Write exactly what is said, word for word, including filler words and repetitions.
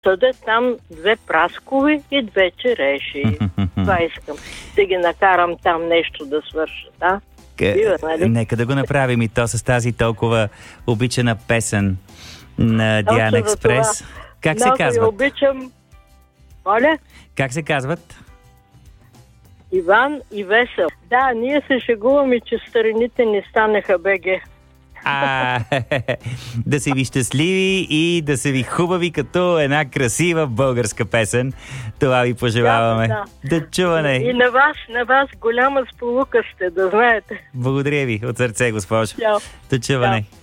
съдят там две праскови и две череши. Това искам. Да ги накарам там нещо да свършат, а? Бива, нали? Нека да го направим и то с тази толкова обичана песен на Диана Експрес. Как се казват? Много обичам. Моля? Как се казват? Иван и Весел. Да, ние се шегуваме, че старините ни станаха БГ. А, да си ви щастливи и да се ви хубави като една красива българска песен. Това ви пожелаваме. Да, да. До чуване. И на вас, на вас голяма сполука сте, да знаете. Благодаря ви от сърце, госпожо. Чао. До чуване. Чао.